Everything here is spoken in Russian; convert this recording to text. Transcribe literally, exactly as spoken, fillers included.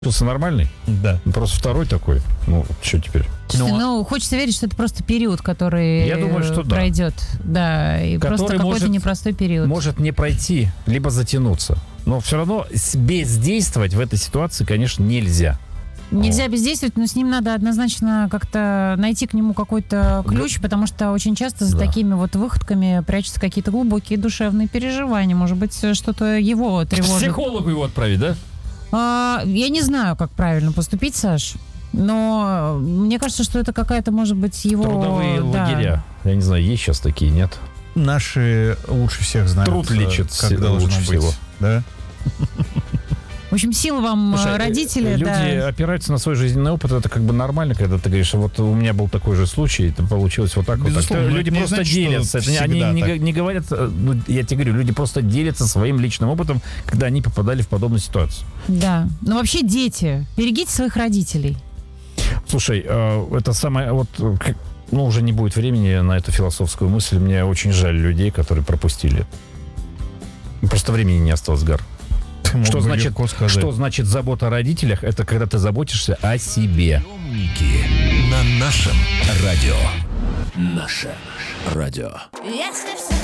нормальный? Да. Просто второй такой. Ну, что теперь? Слушайте, ну, ну, хочется верить, что это просто период, который Я думаю, что да. пройдет. Да, и который просто какой-то может, непростой период. Может не пройти, либо затянуться. Но все равно бездействовать в этой ситуации, конечно, нельзя. Нельзя бездействовать, но с ним надо однозначно как-то найти к нему какой-то ключ, да. Потому что очень часто за да. такими вот выходками прячутся какие-то глубокие душевные переживания. Может быть, что-то его тревожит. К психологу его отправить, да? А, я не знаю, как правильно поступить, Саш. Но мне кажется, что это какая-то, может быть, его... Трудовые да. лагеря. Я не знаю, есть сейчас такие, нет? Наши лучше всех знают, Труд лечит, как должно лучше быть. Всего. Да? В общем, сил вам, Слушай, родители. Люди да. опираются на свой жизненный опыт. Это как бы нормально, когда ты говоришь, вот у меня был такой же случай, это получилось вот так. Безусловно, вот так. Люди просто значит, делятся. Это, они не, не говорят, ну, я тебе говорю, люди просто делятся своим личным опытом, когда они попадали в подобную ситуацию. Да. Но вообще дети, берегите своих родителей. Слушай, это самое, вот, ну, уже не будет времени на эту философскую мысль. Мне очень жаль людей, которые пропустили. Просто времени не осталось, Гар. Что значит, что значит забота о родителях? Это когда ты заботишься о себе. На нашем радио. Наше радио.